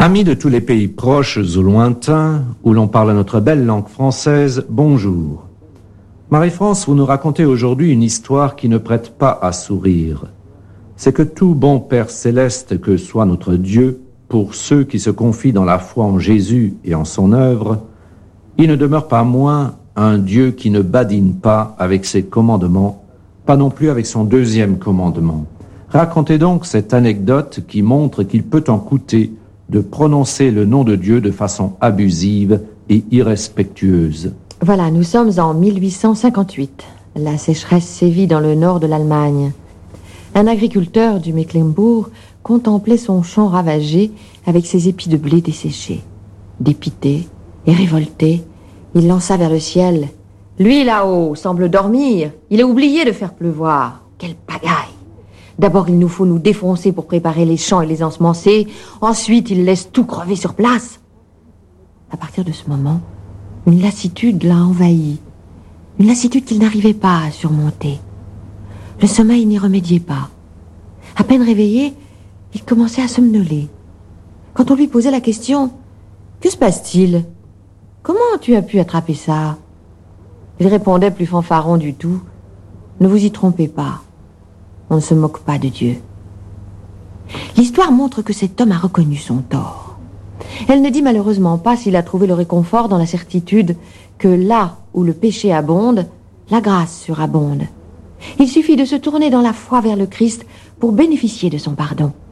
Amis de tous les pays proches ou lointains, où l'on parle notre belle langue française, bonjour. Marie-France, vous nous racontez aujourd'hui une histoire qui ne prête pas à sourire. C'est que tout bon Père céleste que soit notre Dieu, pour ceux qui se confient dans la foi en Jésus et en son œuvre, il ne demeure pas moins un Dieu qui ne badine pas avec ses commandements, pas non plus avec son deuxième commandement. Racontez donc cette anecdote qui montre qu'il peut en coûter de prononcer le nom de Dieu de façon abusive et irrespectueuse. Voilà, nous sommes en 1858. La sécheresse sévit dans le nord de l'Allemagne. Un agriculteur du Mecklembourg contemplait son champ ravagé avec ses épis de blé desséchés. Dépité et révolté, il lança vers le ciel. « Lui, là-haut, semble dormir. Il a oublié de faire pleuvoir. Quelle pagaille! D'abord, il nous faut nous défoncer pour préparer les champs et les ensemencer. Ensuite, il laisse tout crever sur place. » À partir de ce moment, une lassitude l'a envahi. Une lassitude qu'il n'arrivait pas à surmonter. Le sommeil n'y remédiait pas. À peine réveillé, il commençait à somnoler. Quand on lui posait la question « Que se passe-t-il? Comment tu as pu attraper ça ?» Il répondait plus fanfaron du tout « Ne vous y trompez pas. On ne se moque pas de Dieu. » L'histoire montre que cet homme a reconnu son tort. Elle ne dit malheureusement pas s'il a trouvé le réconfort dans la certitude que là où le péché abonde, la grâce surabonde. Il suffit de se tourner dans la foi vers le Christ pour bénéficier de son pardon.